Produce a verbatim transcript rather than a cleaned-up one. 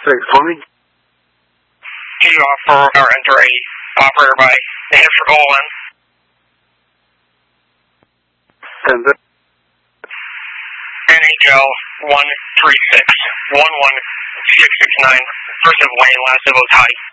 six twenty. Do you offer or enter a operator by the Hampshire O L M? Enter. N H L one three six one one six six nine, first of lane, last of O type.